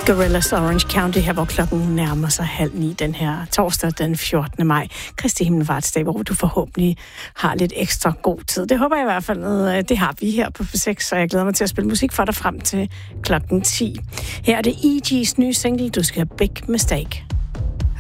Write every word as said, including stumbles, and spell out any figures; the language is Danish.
Gorillaz Orange County her, hvor klokken nærmer sig halv ni den her torsdag den fjortende maj. Kristi Himmelfartsdag, hvor du forhåbentlig har lidt ekstra god tid. Det håber jeg i hvert fald, det har vi her på P seks, så jeg glæder mig til at spille musik for dig frem til klokken ti. Her er det E G's nye single, du skal have Big Mistake.